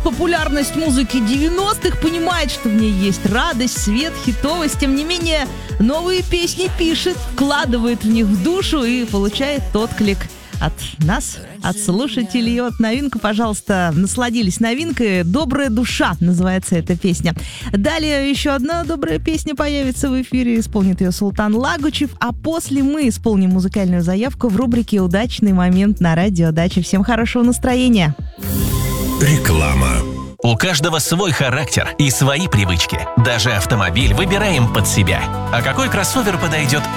популярность музыки 90-х, понимает, что в ней есть радость, свет, хитовость. Тем не менее, новые песни пишет, вкладывает в них в душу и получает отклик от нас, от слушателей. Вот новинка, пожалуйста, насладились новинкой. «Добрая душа» называется эта песня. Далее еще одна добрая песня появится в эфире, исполнит ее Султан Лагучев, а после мы исполним музыкальную заявку в рубрике «Удачный момент» на радио Дача. Всем хорошего настроения. Реклама. У каждого свой характер и свои привычки. Даже автомобиль выбираем под себя. А какой кроссовер подойдет